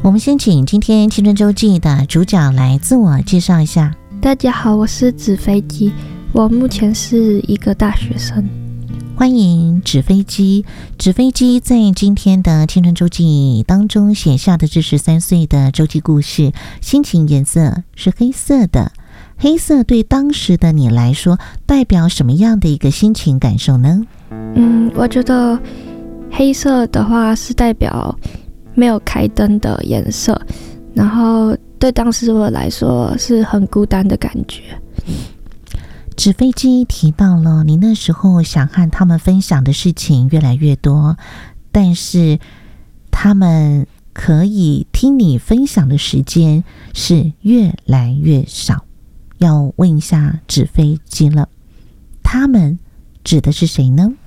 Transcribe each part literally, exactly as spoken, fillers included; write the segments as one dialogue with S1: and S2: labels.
S1: 我们先请今天青春周记的主角来自我介绍一下。
S2: 大家好，我是纸飞机，我目前是一个大学生。
S1: 欢迎纸飞机。纸飞机在今天的青春周记当中写下的这十三岁的周记故事，心情颜色是黑色的。黑色对当时的你来说代表什么样的一个心情感受呢？
S2: 嗯，我觉得黑色的话是代表没有开灯的颜色，然后对当时我来说是很孤单的感觉。
S1: 纸飞机提到了你那时候想和他们分享的事情越来越多，但是他们可以听你分享的时间是越来越少。要问一下纸飞机了，他们指的是谁呢？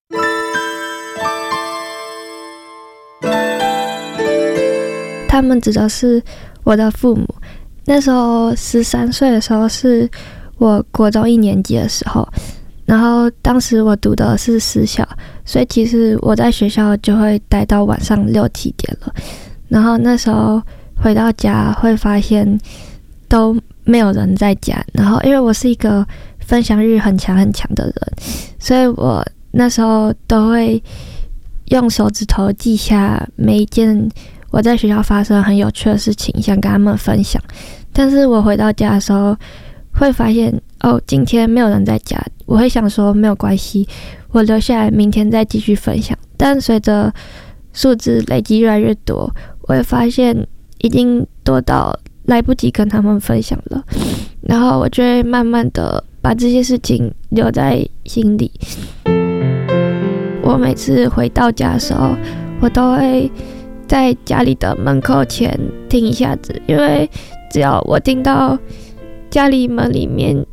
S2: 他们指的是我的父母。那时候十三岁的时候是我国中一年级的时候，然后当时我读的是私校，所以其实我在学校就会待到晚上六七点了。然后那时候回到家会发现都没有人在家，然后因为我是一个分享欲很强很强的人，所以我那时候都会用手指头记下每一件我在学校发生很有趣的事情，想跟他们分享。但是我回到家的时候会发现，哦，今天没有人在家，我会想说没有关系，我留下来明天再继续分享。但随着数字累积越来越多，我会发现已经多到来不及跟他们分享了，然后我就会慢慢的把这些事情留在心里。我每次回到家的时候，我都会在家里的门口前停一下子，因为只要我听到家里门里面